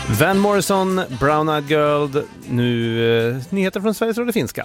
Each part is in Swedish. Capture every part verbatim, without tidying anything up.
Van Morrison, Brown Eyed Girl. Nu eh, nyheter från Sveriges Radio Finska.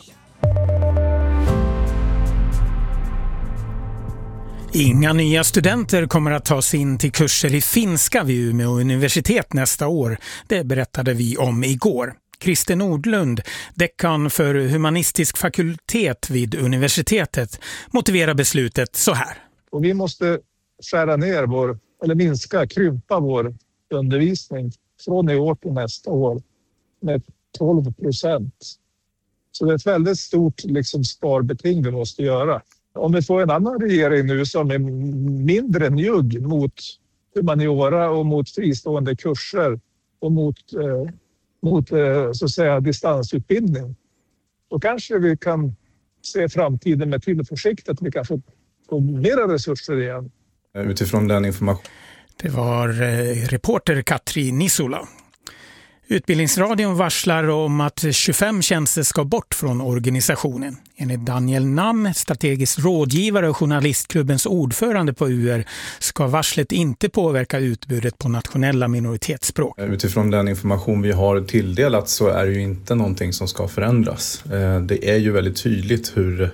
Inga nya studenter kommer att tas in till kurser i finska vid Umeå universitet nästa år. Det berättade vi om igår. Christer Nordlund, dekan för humanistisk fakultet vid universitetet, motiverar beslutet så här. Och vi måste skära ner vår, eller minska, krympa vår undervisning från i år till nästa år med tolv procent. Så det är ett väldigt stort liksom, sparbeting vi måste göra. Om vi får en annan regering nu som är mindre njugg mot humaniora och mot fristående kurser och mot, eh, mot eh, så att säga, distansutbildning, då kanske vi kan se framtiden med tillförsikt att vi kan få, få mera resurser igen. Utifrån den information. Det var eh, reporter Katri Nisola. Utbildningsradion varslar om att tjugofem tjänster ska bort från organisationen. Enligt Daniel Nam, strategisk rådgivare och journalistklubbens ordförande på U R, ska varslet inte påverka utbudet på nationella minoritetsspråk. Utifrån den information vi har tilldelat så är det ju inte någonting som ska förändras. Det är ju väldigt tydligt hur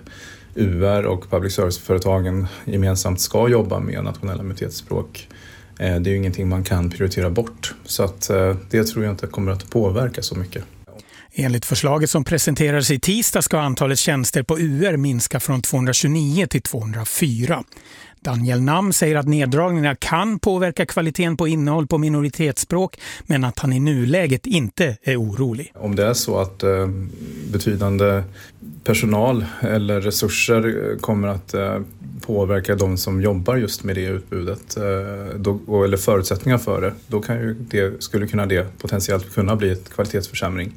U R och public service-företagen gemensamt ska jobba med nationella minoritetsspråk. Det är ju ingenting man kan prioritera bort, så att det tror jag inte kommer att påverka så mycket. Enligt förslaget som presenterades i tisdag ska antalet tjänster på U R minska från tvåhundratjugonio till tvåhundrafyra. Daniel Nam säger att neddragningarna kan påverka kvaliteten på innehåll på minoritetsspråk, men att han i nuläget inte är orolig. Om det är så att eh, betydande personal eller resurser kommer att eh, påverka de som jobbar just med det utbudet eh, då, eller förutsättningar för det, då kan ju det, skulle kunna det potentiellt kunna bli ett kvalitetsförsämring.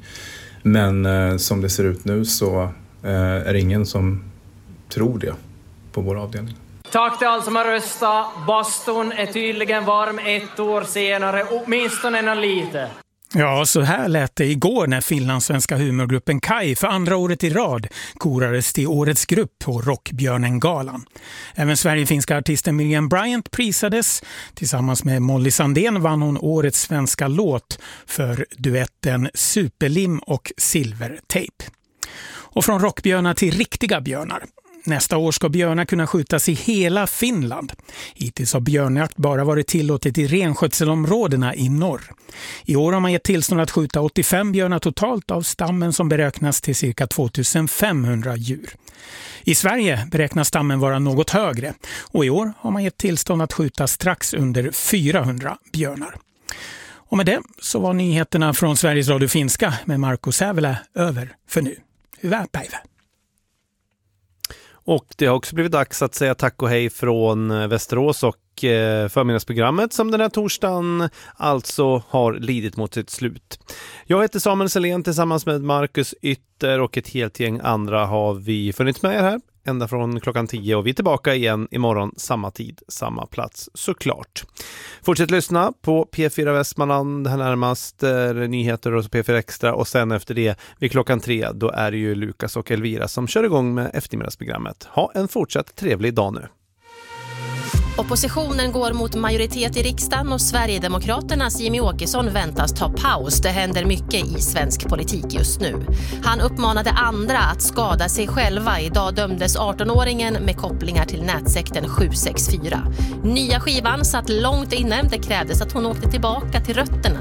Men eh, som det ser ut nu så eh, är det ingen som tror det på vår avdelning. Tack till alla som har röstat. Bastun är tydligen varm ett år senare, åtminstone en lite. Ja, så här lät det igår när finlandssvenska humorgruppen Kai för andra året i rad korades till årets grupp på Rockbjörnen-galan. Även Sverigefinska artisten Miriam Bryant prisades. Tillsammans med Molly Sandén vann hon årets svenska låt för duetten Superlim och Silvertape. Och från rockbjörnar till riktiga björnar. Nästa år ska björnar kunna skjutas i hela Finland. Hittills har björnjakt bara varit tillåtet i renskötselområdena i norr. I år har man gett tillstånd att skjuta åttiofem björnar totalt av stammen som beräknas till cirka tvåtusenfemhundra djur. I Sverige beräknas stammen vara något högre och i år har man gett tillstånd att skjuta strax under fyrahundra björnar. Och med det så var nyheterna från Sveriges Radio Finska med Marco Sävelä över för nu. Hyvää päivää. Och det har också blivit dags att säga tack och hej från Västerås och eh, förmiddagsprogrammet som den här torsdagen alltså har lidit mot sitt slut. Jag heter Samuel Selén, tillsammans med Marcus Ytter och ett helt gäng andra har vi funnits med er här ända från klockan tio, och vi är tillbaka igen imorgon samma tid, samma plats såklart. Fortsätt lyssna på P fyra Västmanland här närmast, eh, nyheter och P fyra Extra, och sen efter det vid klockan tre då är det ju Lukas och Elvira som kör igång med eftermiddagsprogrammet. Ha en fortsatt trevlig dag nu. Oppositionen går mot majoritet i riksdagen och Sverigedemokraternas Jimmy Åkesson väntas ta paus. Det händer mycket i svensk politik just nu. Han uppmanade andra att skada sig själva. Idag dömdes arton-åringen med kopplingar till nätsekten sju sex fyra. Nya skivan satt långt inne. Det krävdes att hon åkte tillbaka till rötterna